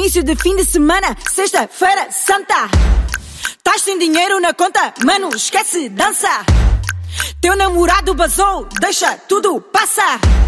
início de fim de semana, sexta-feira santa. Tás sem dinheiro na conta, mano, esquece dança. Teu namorado basou, deixa tudo passar.